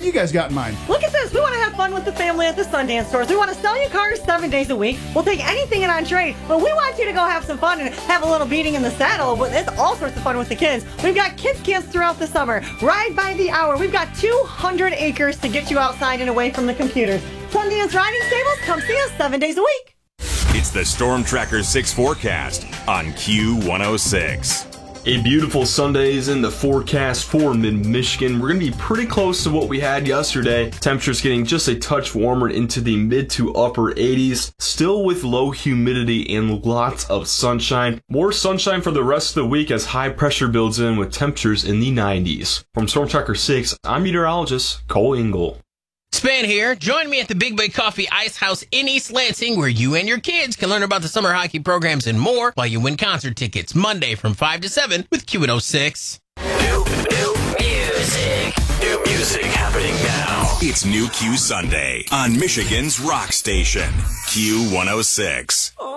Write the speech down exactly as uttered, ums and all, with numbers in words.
you guys got in mind? Look at this. We want to have fun with the family at the Sundance stores. We want to sell you cars seven days a week. We'll take anything in on trade, but we want you to go have some fun and have a little beating in the saddle. It's all sorts of fun with the kids. We've got kids camps throughout the summer. Ride by the hour. We've got two hundred acres to get you outside and away from the computers. Sundance Riding Stables, come see us seven days a week. It's the Storm Tracker six forecast on Q one oh six. A beautiful Sunday is in the forecast for mid-Michigan. We're going to be pretty close to what we had yesterday. Temperatures getting just a touch warmer into the mid to upper eighties. Still with low humidity and lots of sunshine. More sunshine for the rest of the week as high pressure builds in with temperatures in the nineties. From Storm Tracker six, I'm meteorologist Cole Engel. Span here. Join me at the Big Bay Coffee Ice House in East Lansing, where you and your kids can learn about the summer hockey programs and more while you win concert tickets Monday from five to seven with Q one oh six. New, new music. New music happening now. It's New Q Sunday on Michigan's rock station, Q one oh six.